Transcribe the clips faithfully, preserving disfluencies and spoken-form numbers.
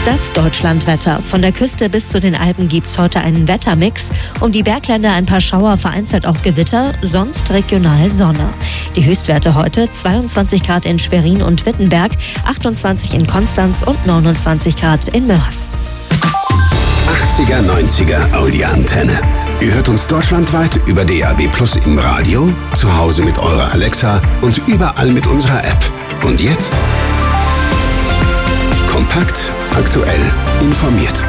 Das Deutschlandwetter. Von der Küste bis zu den Alpen gibt's heute einen Wettermix. Um die Bergländer ein paar Schauer, vereinzelt auch Gewitter, sonst regional Sonne. Die Höchstwerte heute zweiundzwanzig Grad in Schwerin und Wittenberg, achtundzwanzig in Konstanz und neunundzwanzig Grad in Mörs. achtziger, neunziger Audi-Antenne. Ihr hört uns deutschlandweit über D A B Plus im Radio, zu Hause mit eurer Alexa und überall mit unserer App. Und jetzt kompakt, aktuell, informiert.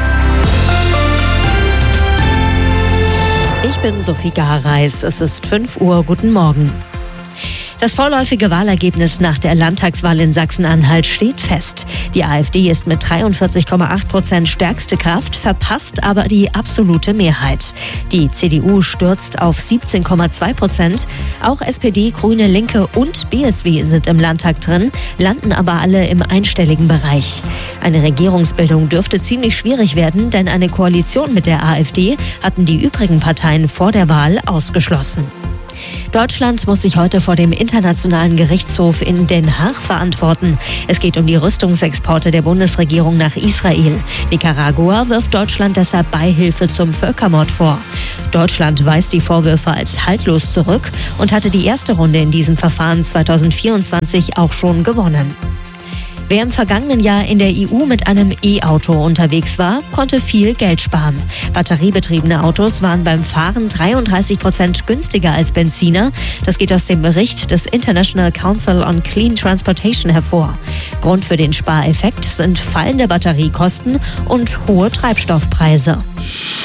Ich bin Sophie Gareis. Es ist fünf Uhr. Guten Morgen. Das vorläufige Wahlergebnis nach der Landtagswahl in Sachsen-Anhalt steht fest. Die AfD ist mit dreiundvierzig Komma acht Prozent stärkste Kraft, verpasst aber die absolute Mehrheit. Die C D U stürzt auf siebzehn Komma zwei Prozent. Auch S P D, Grüne, Linke und B S W sind im Landtag drin, landen aber alle im einstelligen Bereich. Eine Regierungsbildung dürfte ziemlich schwierig werden, denn eine Koalition mit der AfD hatten die übrigen Parteien vor der Wahl ausgeschlossen. Deutschland muss sich heute vor dem Internationalen Gerichtshof in Den Haag verantworten. Es geht um die Rüstungsexporte der Bundesregierung nach Israel. Nicaragua wirft Deutschland deshalb Beihilfe zum Völkermord vor. Deutschland weist die Vorwürfe als haltlos zurück und hatte die erste Runde in diesem Verfahren zweitausendvierundzwanzig auch schon gewonnen. Wer im vergangenen Jahr in der E U mit einem E-Auto unterwegs war, konnte viel Geld sparen. Batteriebetriebene Autos waren beim Fahren dreiunddreißig Prozent günstiger als Benziner. Das geht aus dem Bericht des International Council on Clean Transportation hervor. Grund für den Spareffekt sind fallende Batteriekosten und hohe Treibstoffpreise.